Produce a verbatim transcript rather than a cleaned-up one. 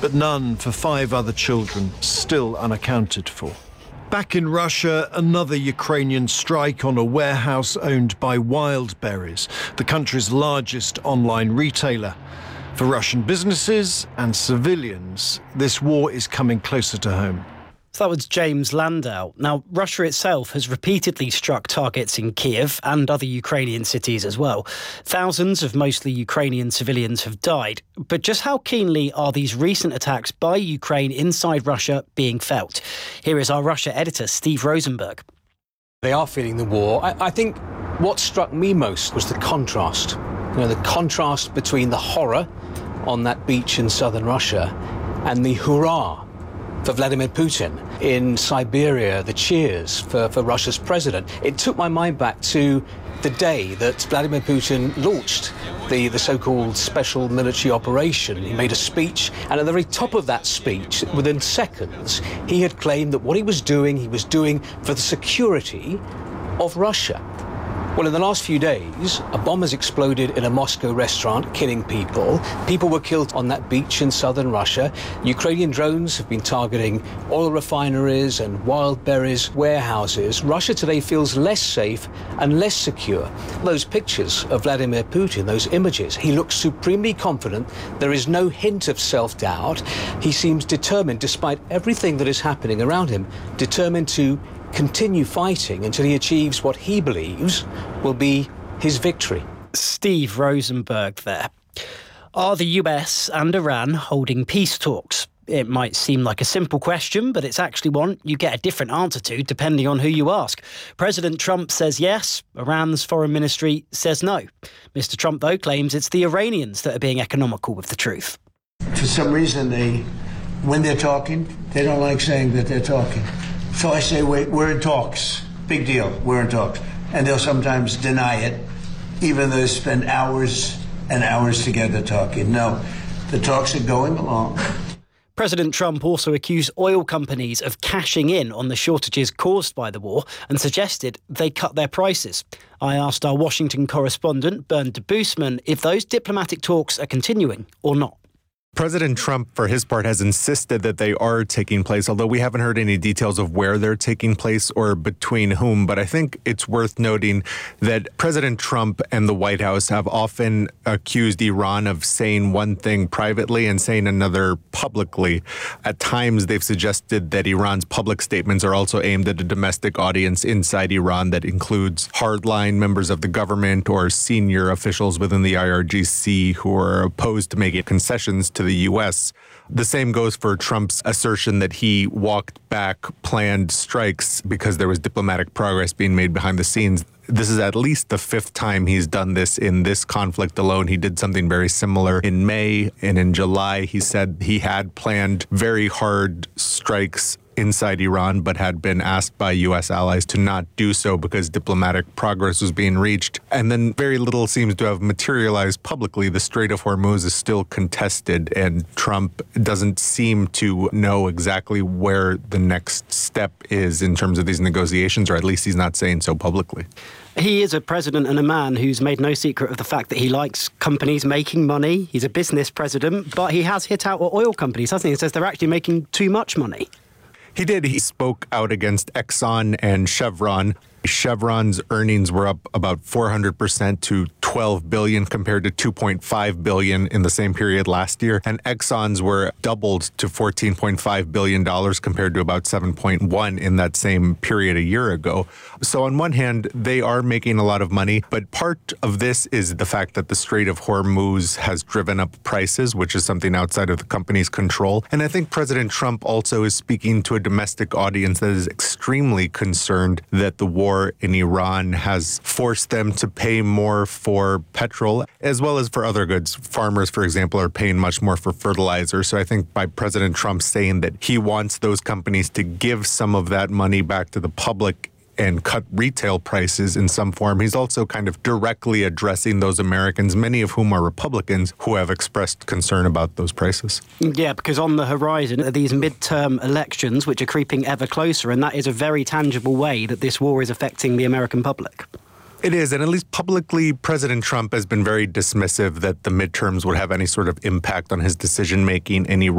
but none for five other children still unaccounted for. Back in Russia, another Ukrainian strike on a warehouse owned by Wildberries, the country's largest online retailer. For Russian businesses and civilians, this war is coming closer to home. So that was James Landau. Now, Russia itself has repeatedly struck targets in Kiev and other Ukrainian cities as well. Thousands of mostly Ukrainian civilians have died. But just how keenly are these recent attacks by Ukraine inside Russia being felt? Here is our Russia editor, Steve Rosenberg. They are feeling the war. I, I think what struck me most was the contrast. You know, the contrast between the horror on that beach in southern Russia and the hurrah for Vladimir Putin in Siberia, the cheers for, for Russia's president. It took my mind back to the day that Vladimir Putin launched the, the so-called special military operation. He made a speech, and at the very top of that speech, within seconds, he had claimed that what he was doing, he was doing for the security of Russia. Well, in the last few days, a bomb has exploded in a Moscow restaurant, killing people. People were killed on that beach in southern Russia. Ukrainian drones have been targeting oil refineries and Wildberries warehouses. Russia today feels less safe and less secure. Those pictures of Vladimir Putin, those images, he looks supremely confident. There is no hint of self-doubt. He seems determined, despite everything that is happening around him, determined to continue fighting until he achieves what he believes will be his victory. Steve Rosenberg there. Are the U S and Iran holding peace talks? It might seem like a simple question, but it's actually one you get a different answer to depending on who you ask. President Trump says yes. Iran's foreign ministry says no. Mister Trump, though, claims it's the Iranians that are being economical with the truth. For some reason, they, when they're talking, they don't like saying that they're talking. So I say, wait, we're in talks. Big deal, we're in talks. And they'll sometimes deny it, even though they spend hours and hours together talking. No, the talks are going along. President Trump also accused oil companies of cashing in on the shortages caused by the war and suggested they cut their prices. I asked our Washington correspondent, Bernd Debusman, if those diplomatic talks are continuing or not. President Trump, for his part, has insisted that they are taking place, although we haven't heard any details of where they're taking place or between whom. But I think it's worth noting that President Trump and the White House have often accused Iran of saying one thing privately and saying another publicly. At times, they've suggested that Iran's public statements are also aimed at a domestic audience inside Iran that includes hardline members of the government or senior officials within the I R G C who are opposed to making concessions to the U S. The same goes for Trump's assertion that he walked back planned strikes because there was diplomatic progress being made behind the scenes. This is at least the fifth time he's done this in this conflict alone. He did something very similar in May, and in July he said he had planned very hard strikes inside Iran, but had been asked by U S allies to not do so because diplomatic progress was being reached. And then very little seems to have materialized publicly. The Strait of Hormuz is still contested, and Trump doesn't seem to know exactly where the next step is in terms of these negotiations, or at least he's not saying so publicly. He is a president and a man who's made no secret of the fact that he likes companies making money. He's a business president, but he has hit out at oil companies, hasn't he? He says they're actually making too much money. He did. He spoke out against Exxon and Chevron. Chevron's earnings were up about four hundred percent to twelve billion dollars compared to two point five billion dollars in the same period last year. And Exxon's were doubled to fourteen point five billion dollars compared to about seven point one in that same period a year ago. So on one hand, they are making a lot of money, but part of this is the fact that the Strait of Hormuz has driven up prices, which is something outside of the company's control. And I think President Trump also is speaking to a domestic audience that is extremely concerned that the war in Iran has forced them to pay more for petrol, as well as for other goods. Farmers, for example, are paying much more for fertilizer. So I think by President Trump saying that he wants those companies to give some of that money back to the public and cut retail prices in some form, he's also kind of directly addressing those Americans, many of whom are Republicans, who have expressed concern about those prices. Yeah, because on the horizon are these midterm elections, which are creeping ever closer, and that is a very tangible way that this war is affecting the American public. It is, and at least publicly, President Trump has been very dismissive that the midterms would have any sort of impact on his decision-making in Iran.